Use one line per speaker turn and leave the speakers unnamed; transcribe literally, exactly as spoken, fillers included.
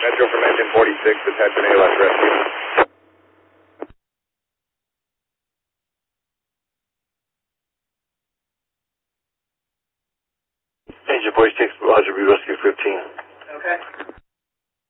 Metro from engine forty-six, attention A L S rescue.
Engine forty-six, Roger, be rescue fifteen.
Okay.